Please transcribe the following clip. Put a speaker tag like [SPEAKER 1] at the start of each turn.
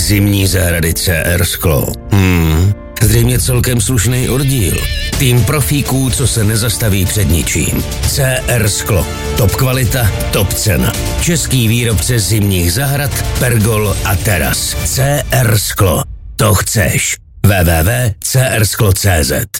[SPEAKER 1] Zimní zahrady CR Sklo. Zřejmě celkem slušný oddíl. Tým profíků, co se nezastaví před ničím. CR Sklo. Top kvalita, top cena. Český výrobce zimních zahrad, pergol a teras. CR Sklo. To chceš. www.crsklo.cz